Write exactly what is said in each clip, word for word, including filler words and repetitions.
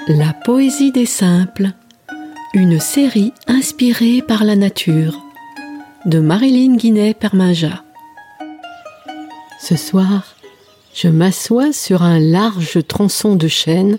La poésie des simples, une série inspirée par la nature, de Marilyn Guinet-Perminja. Ce soir, je m'assois sur un large tronçon de chêne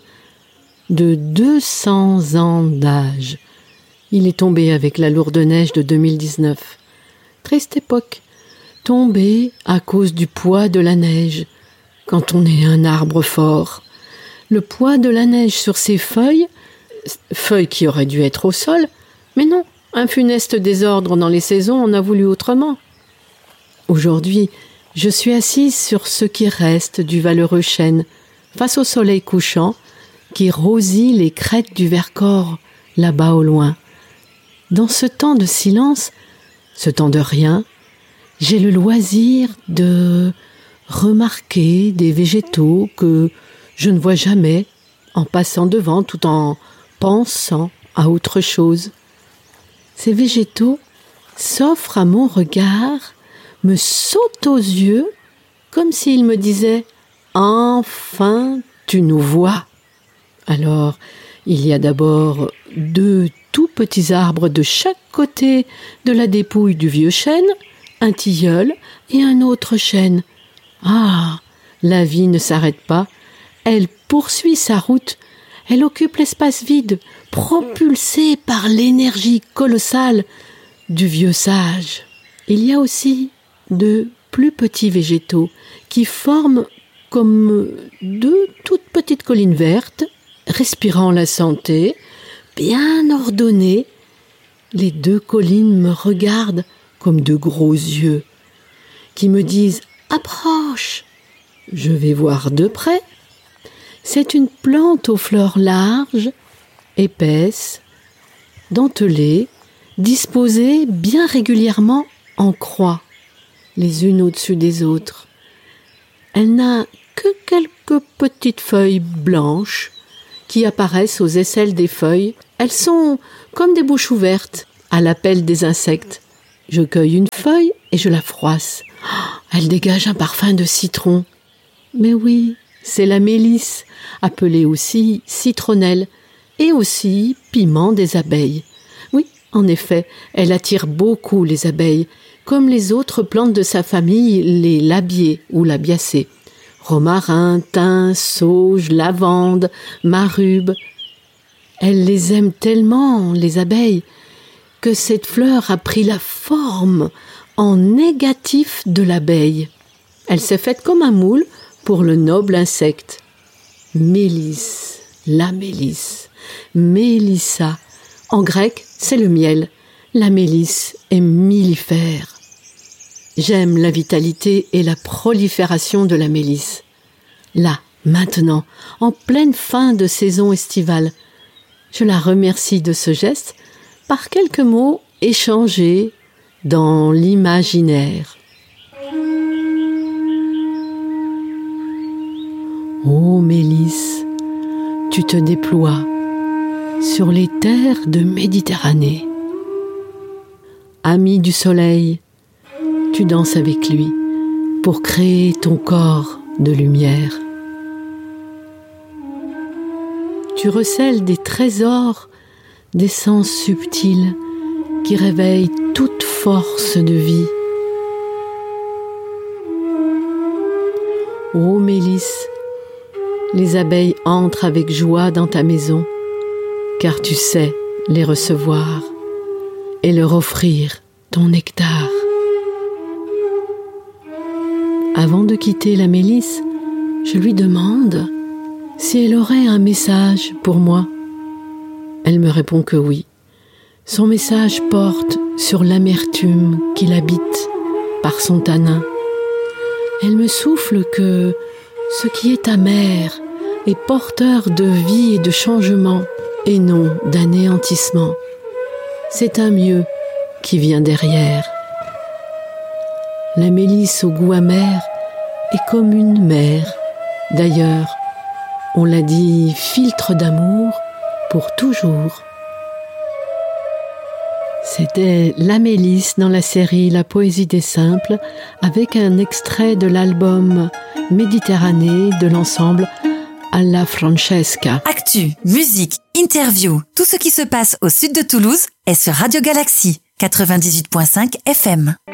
de deux cents ans d'âge. Il est tombé avec la lourde neige de deux mille dix-neuf. Triste époque, tombé à cause du poids de la neige, quand on est un arbre fort. Le poids de la neige sur ses feuilles, feuilles qui auraient dû être au sol, mais non, un funeste désordre dans les saisons en a voulu autrement. Aujourd'hui, je suis assise sur ce qui reste du valeureux chêne, face au soleil couchant, qui rosit les crêtes du Vercors, là-bas au loin. Dans ce temps de silence, ce temps de rien, j'ai le loisir de remarquer des végétaux que je ne vois jamais en passant devant tout en pensant à autre chose. Ces végétaux s'offrent à mon regard, me sautent aux yeux comme s'ils me disaient « Enfin, tu nous vois !» Alors, il y a d'abord deux tout petits arbres de chaque côté de la dépouille du vieux chêne, un tilleul et un autre chêne. Ah, la vie ne s'arrête pas. Elle poursuit sa route, elle occupe l'espace vide, propulsée par l'énergie colossale du vieux sage. Il y a aussi de plus petits végétaux qui forment comme deux toutes petites collines vertes, respirant la santé, bien ordonnées. Les deux collines me regardent comme de gros yeux, qui me disent « Approche !» Je vais voir de près. C'est une plante aux fleurs larges, épaisses, dentelées, disposées bien régulièrement en croix, les unes au-dessus des autres. Elle n'a que quelques petites feuilles blanches qui apparaissent aux aisselles des feuilles. Elles sont comme des bouches ouvertes à l'appel des insectes. Je cueille une feuille et je la froisse. Elle dégage un parfum de citron. Mais oui, c'est la mélisse, appelée aussi citronnelle, et aussi piment des abeilles. Oui, en effet, elle attire beaucoup les abeilles, comme les autres plantes de sa famille, les labiées ou labiacées. Romarin, thym, sauge, lavande, marube. Elle les aime tellement, les abeilles, que cette fleur a pris la forme en négatif de l'abeille. Elle s'est faite comme un moule pour le noble insecte. Mélisse, la mélisse, mélissa. En grec, c'est le miel. La mélisse est millifère. J'aime la vitalité et la prolifération de la mélisse. Là, maintenant, en pleine fin de saison estivale, je la remercie de ce geste par quelques mots échangés dans l'imaginaire. Ô Mélisse, tu te déploies sur les terres de Méditerranée. Ami du soleil, tu danses avec lui pour créer ton corps de lumière. Tu recèles des trésors d'essence subtile qui réveillent toute force de vie. Ô Mélisse, les abeilles entrent avec joie dans ta maison, car tu sais les recevoir et leur offrir ton nectar. Avant de quitter la mélisse, je lui demande si elle aurait un message pour moi. Elle me répond que oui. Son message porte sur l'amertume qui l'habite par son tanin. Elle me souffle que ce qui est amer est porteur de vie et de changement, et non d'anéantissement. C'est un mieux qui vient derrière. La mélisse au goût amer est comme une mer. D'ailleurs, on l'a dit, filtre d'amour pour toujours. C'était la mélisse dans la série La poésie des simples, avec un extrait de l'album Méditerranée de l'ensemble alla Francesca. Actu, musique, interview, tout ce qui se passe au sud de Toulouse est sur Radio Galaxy quatre-vingt-dix-huit virgule cinq F M.